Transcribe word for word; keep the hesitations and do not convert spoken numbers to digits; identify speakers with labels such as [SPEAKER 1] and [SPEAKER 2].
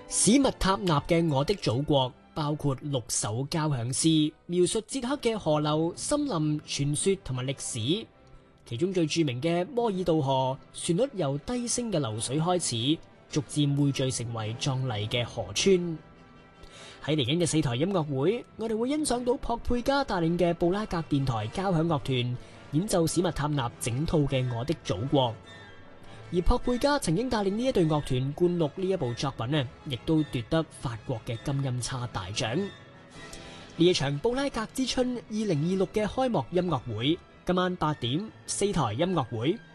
[SPEAKER 1] 史密塔納嘅《我的祖國》包括六首交響詩，描述捷克嘅河流、森林、傳說同埋歷史。其中最著名嘅《摩爾道河》，旋律由低聲嘅流水開始，逐漸匯聚成為壯麗嘅河川。喺嚟緊嘅四台音樂會，我哋會欣賞到珀佩加帶領嘅布拉格電台交響樂團演奏史密塔納整套嘅《我的祖國》。而珀佩加曾經帶領呢一隊樂團灌錄呢一部作品呢，亦都奪得法國嘅金音叉大獎。呢一場布拉格之春二零二六嘅開幕音樂會，今晚八點四台音樂會。